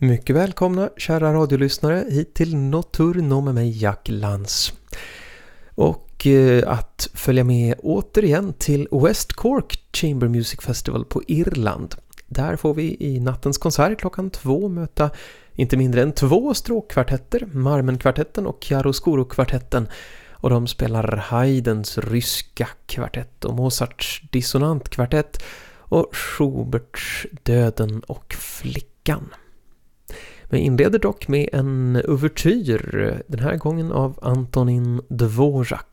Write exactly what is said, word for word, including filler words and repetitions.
Mycket välkomna, kära radiolyssnare, hit till Notturno med mig, Jack Lantz. Och eh, att följa med återigen till West Cork Chamber Music Festival på Irland. Där får vi i nattens konsert klockan två möta inte mindre än två stråkkvartetter, Marmen-kvartetten och Chiaroscuro-kvartetten. Och de spelar Haydns ryska kvartett och Mozarts dissonantkvartett och Schuberts Döden och flickan. Vi inleder dock med en ouvertyr, den här gången av Antonin Dvorak.